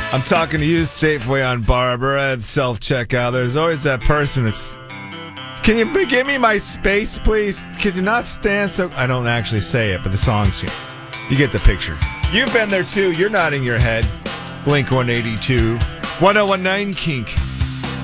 I'm talking to you, Safeway on Barbara at self-checkout. There's always that person that's... Can you give me my space, please? Could you not stand so... I don't actually say it, but the song's... You get the picture. You've been there, too. You're nodding your head. Blink 182. 1019 Kink.